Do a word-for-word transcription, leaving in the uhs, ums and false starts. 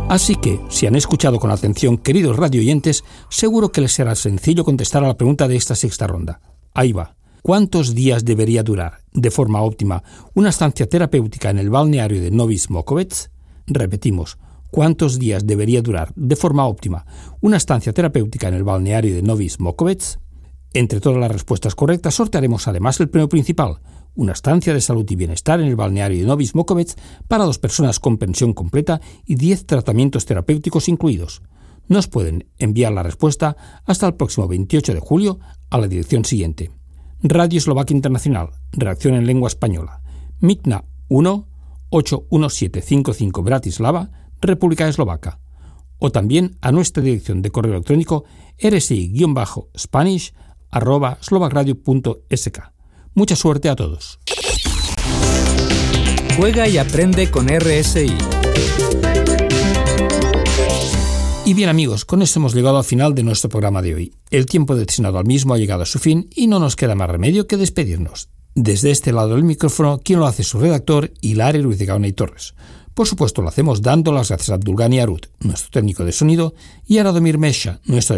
Así que, si han escuchado con atención, queridos radioyentes, seguro que les será sencillo contestar a la pregunta de esta sexta ronda. Ahí va. ¿Cuántos días debería durar, de forma óptima, una estancia terapéutica en el balneario de Novi Smokovec? Repetimos, ¿cuántos días debería durar, de forma óptima, una estancia terapéutica en el balneario de Novi Smokovec? Entre todas las respuestas correctas sortearemos además el premio principal, una estancia de salud y bienestar en el balneario de Novi Smokovec para dos personas con pensión completa y diez tratamientos terapéuticos incluidos. Nos pueden enviar la respuesta hasta el próximo veintiocho de julio a la dirección siguiente. Radio Eslovaquia Internacional, redacción en lengua española, Micna uno, ocho uno siete cinco cinco Bratislava, República Eslovaca. O también a nuestra dirección de correo electrónico rsi-spanish arroba slovacradio punto es ka. Mucha suerte a todos. Juega y aprende con R S I. Y bien amigos, con esto hemos llegado al final de nuestro programa de hoy. El tiempo destinado al mismo ha llegado a su fin y no nos queda más remedio que despedirnos. Desde este lado del micrófono, quien lo hace es su redactor, Hilario Ruiz de Gaona y Torres. Por supuesto, lo hacemos dando las gracias a Abdulgani Arut, nuestro técnico de sonido, y a Radomir Mesha, nuestro